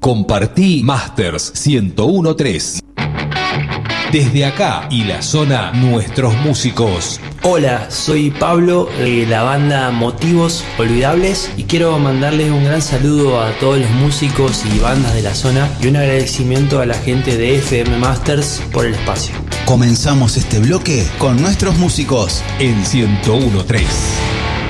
Compartí Masters 1013. Desde acá y la zona, nuestros músicos. Hola, soy Pablo de la banda Motivos Olvidables y quiero mandarles un gran saludo a todos los músicos y bandas de la zona y un agradecimiento a la gente de FM Masters por el espacio. Comenzamos este bloque con nuestros músicos en 1013.